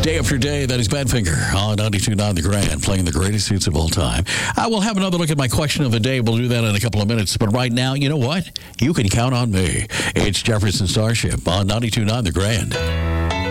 Day after day, that is Badfinger on 92.9 The Grand, playing the greatest hits of all time. I will have another look at my question of the day. We'll do that in a couple of minutes. But right now, you know what? You can count on me. It's Jefferson Starship on 92.9 The Grand.